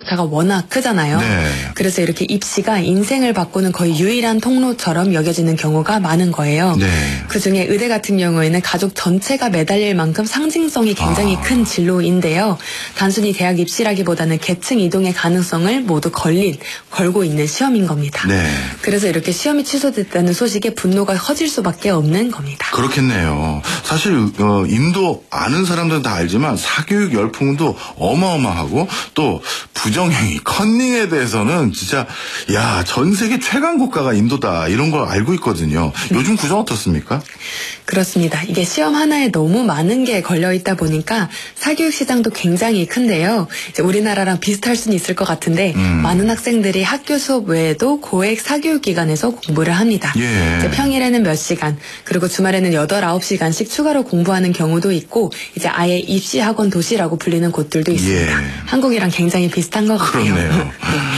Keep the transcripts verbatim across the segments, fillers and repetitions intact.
격차가 워낙 크잖아요. 네. 그래서 이렇게 입시가 인생을 바꾸는 거의 유일한 통로처럼 여겨지는 경우가 많은 거예요. 네. 그중에 의대 같은 경우에는 가족 전체가 매달릴 만큼 상징성이 굉장히 아. 큰 진로인데요. 단순히 대학 입시라기보다는 계층 이동의 가능성을 모두 걸린, 걸고 있는 시험인 겁니다. 네. 그래서 이렇게 시험이 취소됐다는 소식에 분노가 커질 수밖에 없는 겁니다. 그렇겠네요. 사실 어, 인도 아는 사람들은 다 알지만 사교육 열풍도 어마어마하고 또 부정행위, 컨닝에 대해서는 진짜 야, 전 세계 최강 국가가 인도다 이런 걸 알고 있거든요. 요즘 구조 어떻습니까? 그렇습니다. 이게 시험 하나에 너무 많은 게 걸려 있다 보니까 사교육 시장도 굉장히 큰데요. 이제 우리나라랑 비슷할 수는 있을 것 같은데 음. 많은 학생들이 학교 수업 외에도 고액 사교육 기관에서 공부를 합니다. 예. 이제 평일에는 몇 시간, 그리고 주말에는 여덟, 아홉 시간씩 추가로 공부하는 경우도 있고 이제 아예 입시 학원 도시라고 불리는 곳들도 있습니다. 예. 한국이랑 굉장히 비슷한 것 같아요. 그렇네요. 네.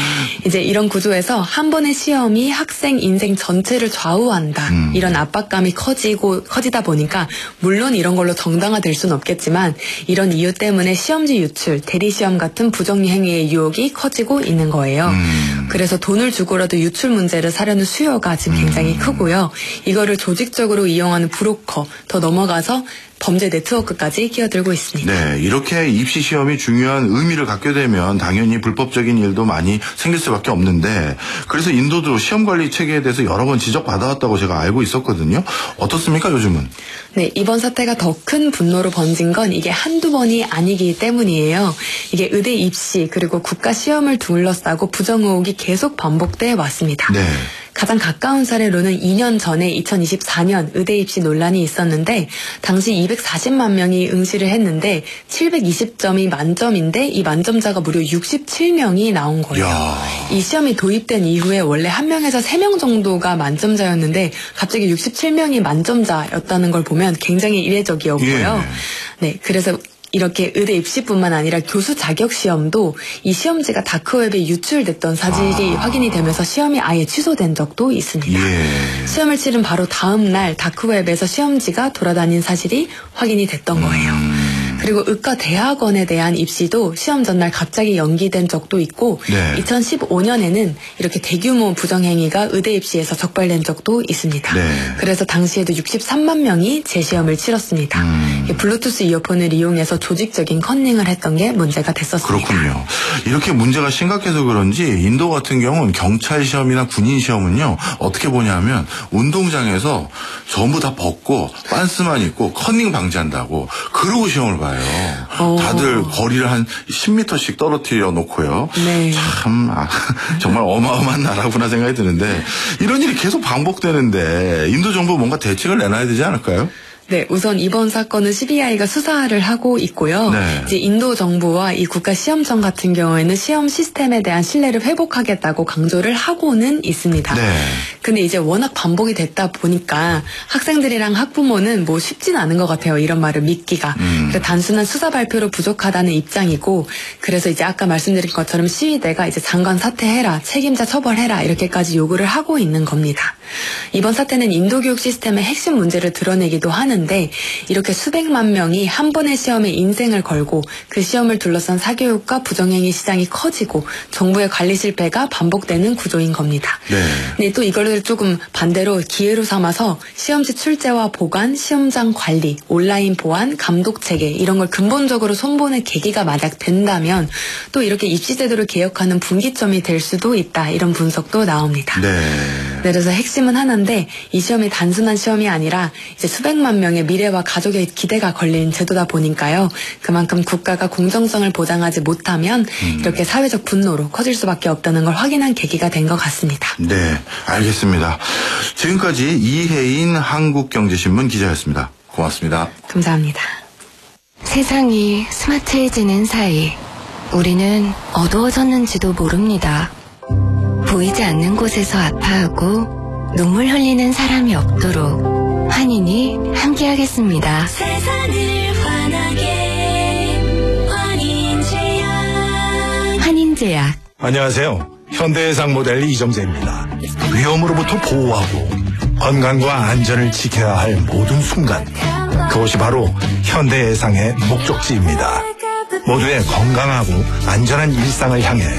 이제 이런 구조에서 한 번의 시험이 학생 인생 전체를 좌우한다. 음. 이런 압박감이 커지고 커지다 보니까 물론 이런 걸로 정당화될 수는 없겠지만 이런 이유 때문에 시험지 유출, 대리시험 같은 부정리 행위의 유혹이 커지고 있는 거예요. 음. 그래서 돈을 주고라도 유출 문제를 사려는 수요가 지금 굉장히 음. 크고요. 이거를 조직적으로 이용하는 브로커, 더 넘어가서 범죄 네트워크까지 끼어들고 있습니다. 네, 이렇게 입시 시험이 중요한 의미를 갖게 되면 당연히 불법적인 일도 많이 생길 수밖에 없는데 그래서 인도도 시험 관리 체계에 대해서 여러 번 지적받아왔다고 제가 알고 있었거든요. 어떻습니까, 요즘은? 네, 이번 사태가 더 큰 분노로 번진 건 이게 한두 번이 아니기 때문이에요. 이게 의대 입시 그리고 국가 시험을 둘러싸고 부정 의혹이 계속 반복돼 왔습니다. 네. 가장 가까운 사례로는 이 년 전에 이천이십사 년 의대 입시 논란이 있었는데 당시 이백사십만 명이 응시를 했는데 칠백이십 점이 만점인데 이 만점자가 무려 육십칠 명이 나온 거예요. 야. 이 시험이 도입된 이후에 원래 한 명에서 세 명 정도가 만점자였는데 갑자기 육십칠 명이 만점자였다는 걸 보면 굉장히 이례적이었고요. 예. 네, 그래서 이렇게 의대 입시뿐만 아니라 교수 자격 시험도 이 시험지가 다크웹에 유출됐던 사실이 아. 확인이 되면서 시험이 아예 취소된 적도 있습니다. 예. 시험을 치른 바로 다음 날 다크웹에서 시험지가 돌아다닌 사실이 확인이 됐던 거예요. 음. 그리고 의과 대학원에 대한 입시도 시험 전날 갑자기 연기된 적도 있고 네. 이천십오 년에는 이렇게 대규모 부정행위가 의대 입시에서 적발된 적도 있습니다. 네. 그래서 당시에도 육십삼만 명이 재시험을 치렀습니다. 음. 블루투스 이어폰을 이용해서 조직적인 컨닝을 했던 게 문제가 됐었습니다. 그렇군요. 이렇게 문제가 심각해서 그런지 인도 같은 경우는 경찰 시험이나 군인 시험은요 어떻게 보냐면 운동장에서 전부 다 벗고 빤스만 입고 컨닝 방지한다고 그러고 시험을 봐요. 오. 다들 거리를 한 십 미터씩 떨어뜨려 놓고요. 네. 참 아, 정말 어마어마한 나라구나 생각이 드는데 이런 일이 계속 반복되는데 인도 정부 뭔가 대책을 내놔야 되지 않을까요? 네, 우선 이번 사건은 씨비아이가 수사를 하고 있고요. 네. 이제 인도 정부와 이 국가시험청 같은 경우에는 시험 시스템에 대한 신뢰를 회복하겠다고 강조를 하고는 있습니다. 네. 근데 이제 워낙 반복이 됐다 보니까 학생들이랑 학부모는 뭐 쉽진 않은 것 같아요. 이런 말을 믿기가. 음. 그래서 단순한 수사 발표로 부족하다는 입장이고 그래서 이제 아까 말씀드린 것처럼 시위대가 이제 장관 사퇴해라, 책임자 처벌해라 이렇게까지 요구를 하고 있는 겁니다. 이번 사태는 인도 교육 시스템의 핵심 문제를 드러내기도 하는데 이렇게 수백만 명이 한 번의 시험에 인생을 걸고 그 시험을 둘러싼 사교육과 부정행위 시장이 커지고 정부의 관리 실패가 반복되는 구조인 겁니다. 네. 근데 또 이걸 조금 반대로 기회로 삼아서 시험지 출제와 보관, 시험장 관리, 온라인 보안, 감독 체계 이런 걸 근본적으로 손보는 계기가 만약 된다면 또 이렇게 입시 제도를 개혁하는 분기점이 될 수도 있다. 이런 분석도 나옵니다. 네. 네, 그래서 핵심은 하나인데 이 시험이 단순한 시험이 아니라 이제 수백만 명의 미래와 가족의 기대가 걸린 제도다 보니까요. 그만큼 국가가 공정성을 보장하지 못하면 음. 이렇게 사회적 분노로 커질 수밖에 없다는 걸 확인한 계기가 된 것 같습니다. 네, 알겠습니다. 지금까지 이혜인 한국경제신문 기자였습니다. 고맙습니다. 감사합니다. 세상이 스마트해지는 사이 우리는 어두워졌는지도 모릅니다. 보이지 않는 곳에서 아파하고 눈물 흘리는 사람이 없도록 환인이 함께하겠습니다. 세상을 환하게 환인제약. 환인제약. 안녕하세요. 현대해상 모델 이정재입니다. 위험으로부터 보호하고 건강과 안전을 지켜야 할 모든 순간, 그것이 바로 현대해상의 목적지입니다. 모두의 건강하고 안전한 일상을 향해